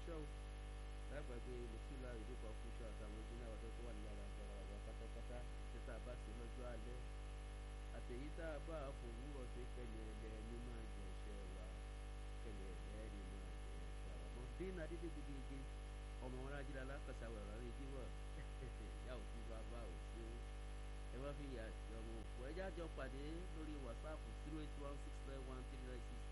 iṣẹ́ o lágbàgbé mùsùlùmí àrídìpọ̀ fúnṣọ àtàwọn ojúlé àwọn tó wà ní yàrá àgbàrá àgbà pátápátá iṣẹ́ tá a bá ṣe lọ́jọ́ alẹ́ àtẹ̀yí tá a bá fòwúrọ̀ ṣe kẹ́lẹ̀ ẹlẹ́ni máa jẹ iṣẹ́ wa kẹ́lẹ̀ ẹlẹ́ni máa jẹ iṣẹ́ wa mọ̀ dín náà dídí gidigidi ọmọ wọn ajílẹ̀ alákọ̀ọ́sà wẹ̀rọ rí jíwọ̀ yà ò sí bàbá ò sí o ẹ wá fi yà ọmọ òkú ẹjá jọ pàdé lórí whatsapp 081691396